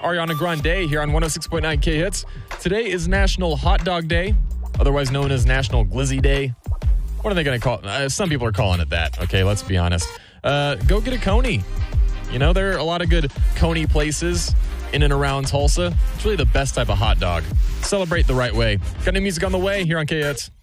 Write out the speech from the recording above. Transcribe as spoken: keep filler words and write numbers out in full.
Ariana Grande here on one oh six point nine K Hits. Today is National Hot Dog Day, otherwise known as National Glizzy Day. What are they going to call it? Uh, some people are calling it that. Okay, let's be honest. Uh, go get a Coney. You know, there are a lot of good Coney places in and around Tulsa. It's really the best type of hot dog. Celebrate the right way. Got new music on the way here on K Hits.